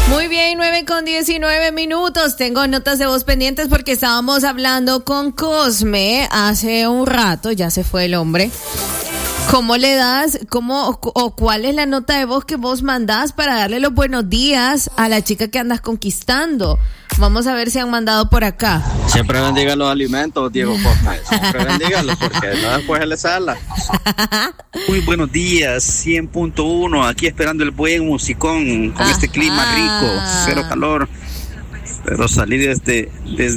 Muy bien, 9:19. Tengo notas de voz pendientes porque estábamos hablando con Cosme hace un rato, ya se fue el hombre. ¿Cómo le das, o cuál es la nota de voz que vos mandás para darle los buenos días a la chica que andas conquistando? Vamos a ver si han mandado por acá. Siempre bendiga los alimentos, Diego Cosme. Siempre bendígalos porque no después se le sala. Muy buenos días, 100.1, aquí esperando el buen musicón con este clima rico, cero calor. Pero salí desde